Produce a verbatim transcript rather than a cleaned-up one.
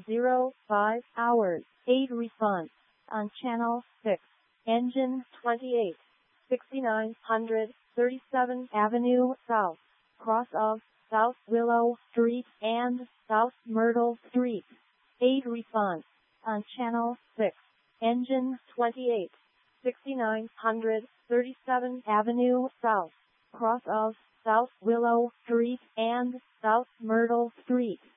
zero five hours. eight response on channel six. Engine twenty-eight. sixty-nine hundred thirty-seventh Avenue South, cross of South Willow Street and South Myrtle Street. eight response on channel six. Engine twenty-eight. sixty-nine hundred thirty-seventh Avenue South, cross of South Willow Street and South Myrtle Street.